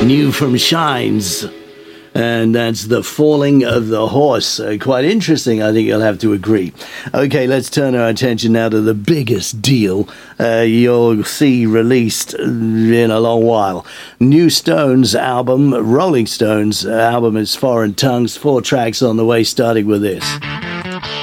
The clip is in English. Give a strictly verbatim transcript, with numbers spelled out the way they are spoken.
New from Shines. And that's The Falling of the Horse. Uh, quite interesting, I think you'll have to agree. Okay, let's turn our attention now to the biggest deal uh, you'll see released in a long while. New Stones album, Rolling Stones album is Foreign Tongues, four tracks on the way, starting with this.